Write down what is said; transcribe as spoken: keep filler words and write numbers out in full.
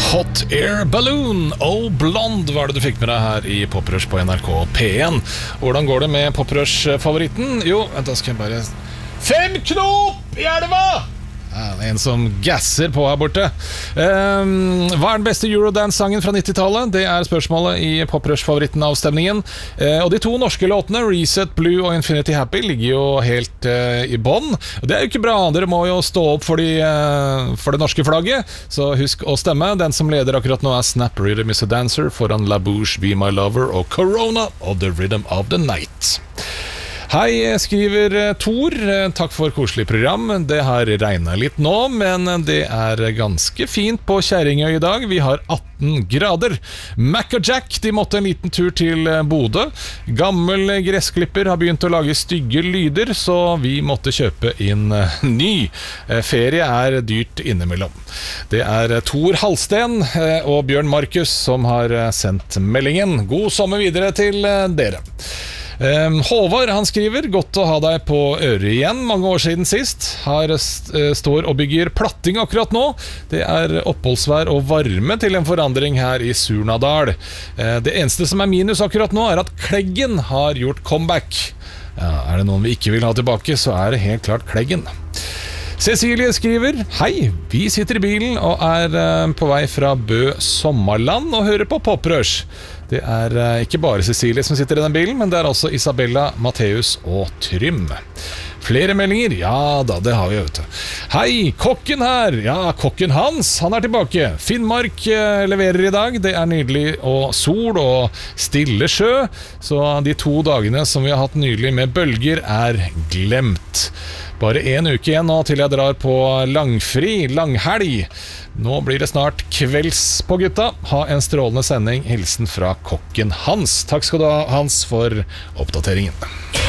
Hot Air Balloon og Blond var det du fikk med deg her i Poprush på N R K P en. Hvordan går det med Poprush-favoritten? Jo, da skal jeg bare... Fem knop i elva! Ja, en som gasser på her borte. um, Hva er den beste Eurodance-sangen fra nittitallet? Det er spørsmålet i Poprush-favoritten-avstemningen. uh, Og de to norske låtene, Reset Blue og Infinity Happy, ligger jo helt uh, i bånd. Det er jo ikke bra, dere må jo stå opp for, de, uh, for det norske flagget. Så husk å stemme. Den som leder akkurat nå er Snap Rhythm is a Dancer foran La Bouche, Be My Lover og Corona og The Rhythm of the Night. Hei, skriver Tor. Takk for koselig program. Det har regnet litt nå, men det er ganske fint på Kjerringøy i dag. Vi har atten grader. Mac og Jack, de måtte en liten tur til Bodø. Gammel gressklipper har begynt å lage stygge lyder, så vi måtte kjøpe inn ny. Ferie er dyrt innimellom. Det er Tor Halsten og Bjørn Markus som har sendt meldingen. God sommer videre til dere. Um, Håvard, han skriver: godt å ha deg på øret igjen. Mange år siden sist. Har st står og bygger platting akkurat nå. Det er oppholdsvær og varme til en forandring her i Surnadal. uh, Det eneste som er minus akkurat nå er at Kleggen har gjort comeback. Ja, er det noen vi ikke vil ha tilbake, så er det helt klart Kleggen. Cecilie skriver: hei, vi sitter i bilen og er uh, på vei fra Bø Sommerland og hører på Poprush. Det er uh, ikke bare Cecilie som sitter i den bilen, men det er også Isabella, Matteus og Trym. Flere meldinger? Ja da, det har vi, vet du. Hei, kokken her! Ja, kokken Hans, han er tilbake. Finnmark uh, leverer i dag. Det er nydelig og sol og stille sjø, så de to dagene som vi har hatt nylig med bølger er glemt. Bare en uke igjen nå til jeg drar på langfri, langhelg. Nå blir det snart kvelds på gutta. Ha en strålende sending. Hilsen fra kokken Hans. Takk skal du ha, Hans, for oppdateringen.